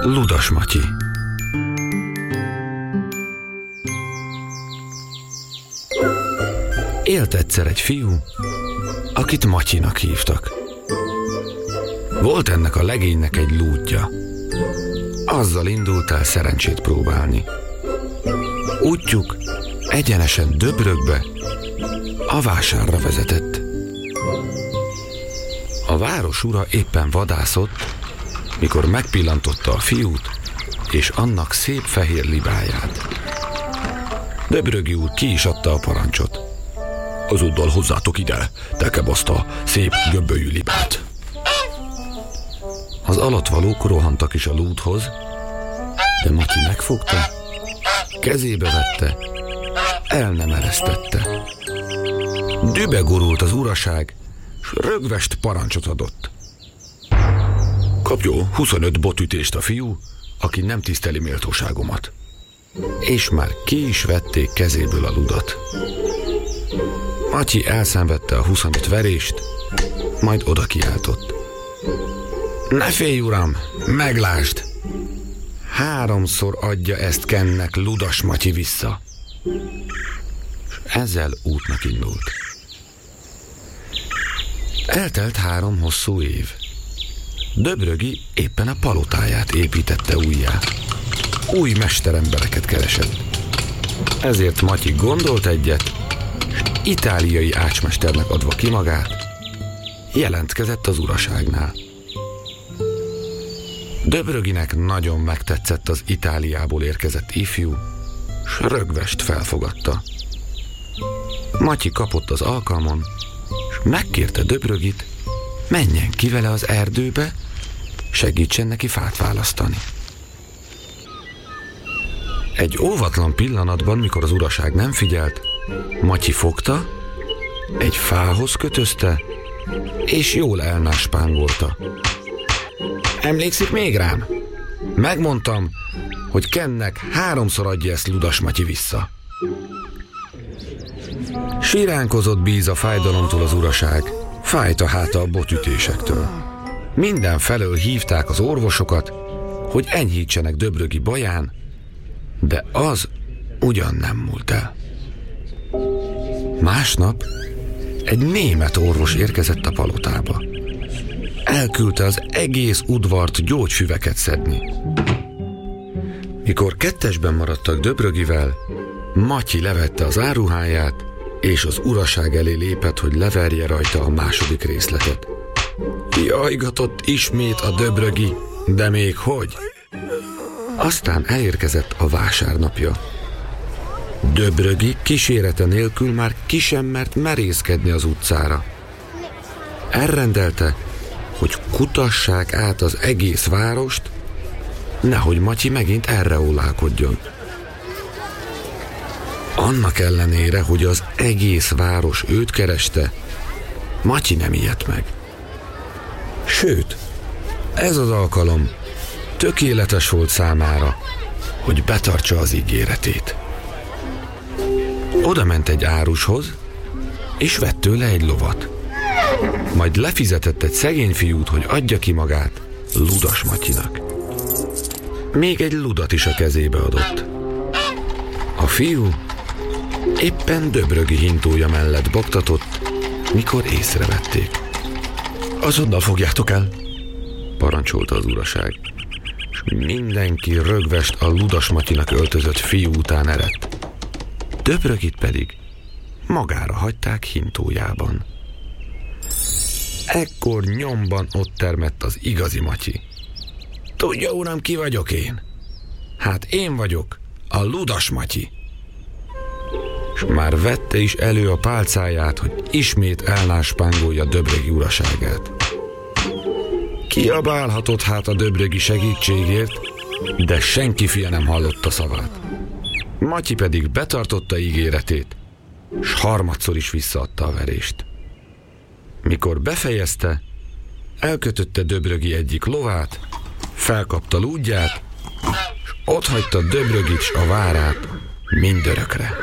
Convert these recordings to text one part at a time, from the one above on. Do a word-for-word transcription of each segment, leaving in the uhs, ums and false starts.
Ludas Matyi. Élt egyszer egy fiú, akit Matyinak hívtak. Volt ennek a legénynek egy lúdja. Azzal indult el szerencsét próbálni. Útjuk egyenesen Döbrögbe, a vásárra vezetett. A város ura éppen vadászott, mikor megpillantotta a fiút és annak szép fehér libáját. Döbrögi úr ki is adta a parancsot. Azonnal hozzátok ide, tekeb azt a szép gömbölyű libát. Az alattvalók rohantak is a lúdhoz, de Matyi megfogta, kezébe vette, el nem eresztette. Dübe gurult az uraság, s rögvest parancsot adott. Kapjon huszonöt botütést a fiú, aki nem tiszteli méltóságomat. És már ki is vették kezéből a ludat. Matyi elszenvedte a huszonöt verést, majd oda kiáltott. Ne félj, uram, meglásd! Háromszor adja ezt Kennek Ludas Matyi vissza. És ezzel útnak indult. Eltelt három hosszú év. Döbrögi éppen a palotáját építette újjá. Új mesterembereket keresett. Ezért Matyi gondolt egyet, és itáliai ácsmesternek adva ki magát, jelentkezett az uraságnál. Döbröginek nagyon megtetszett az Itáliából érkezett ifjú, s rögvest felfogadta. Matyi kapott az alkalmon, és megkérte Döbrögit, menjen ki vele az erdőbe, segítsen neki fát választani. Egy óvatlan pillanatban, mikor az uraság nem figyelt, Matyi fogta, egy fához kötözte, és jól elnáspángolta. Emlékszik még rám? Megmondtam, hogy Kennek háromszor adja ezt Ludas Matyi vissza. Siránkozott bíz fájdalomtól az uraság, fájt a háta a botütésektől. Mindenfelől hívták az orvosokat, hogy enyhítsenek Döbrögi baján, de az ugyan nem múlt el. Másnap egy német orvos érkezett a palotába. Elküldte az egész udvart gyógyfüveket szedni. Mikor kettesben maradtak Döbrögivel, Matyi levette az áruháját, és az uraság elé lépett, hogy leverje rajta a második részletet. Jajgatott ismét a Döbrögi, de még hogy? Aztán elérkezett a vásárnapja. Döbrögi kísérete nélkül már ki sem mert merészkedni az utcára. Elrendelte, hogy kutassák át az egész várost, nehogy Matyi megint erre ólálkodjon. Annak ellenére, hogy az egész város őt kereste, Matyi nem ijedt meg. Sőt, ez az alkalom tökéletes volt számára, hogy betartsa az ígéretét. Oda ment egy árushoz, és vett tőle egy lovat. Majd lefizetett egy szegény fiút, hogy adja ki magát Ludas Matyinak. Még egy ludat is a kezébe adott. A fiú éppen Döbrögi hintója mellett boktatott, mikor észrevették. Azonnal fogjátok el, parancsolta az uraság, és mindenki rögvest a Ludas Matyinak öltözött fiú után eredt. Döbrögit pedig magára hagyták hintójában. Ekkor nyomban ott termett az igazi Matyi. Tudja, uram, ki vagyok én? Hát én vagyok, a Ludas Matyi. És már vette is elő a pálcáját, hogy ismét elnáspángolja Döbrögi uraságát. Kiabálhatott hát a Döbrögi segítségért, de senki fia nem hallotta szavát. Matyi pedig betartotta ígéretét, s harmadszor is visszaadta a verést. Mikor befejezte, elkötötte Döbrögi egyik lovát, felkapta lúdját, s otthagyta Döbrögit s a várát mindörökre.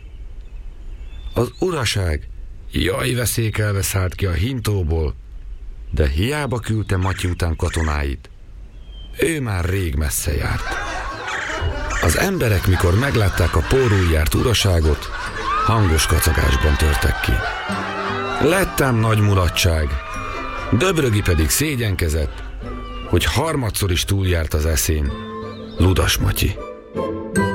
Az uraság jaj veszékelve szállt ki a hintóból, de hiába küldte Matyi után katonáit. ő már rég messze járt. Az emberek, mikor meglátták a pórul járt uraságot, hangos kacagásban törtek ki. Lettem nagy mulatság, Döbrögi pedig szégyenkezett, hogy harmadszor is túljárt az eszén, Ludas Matyi.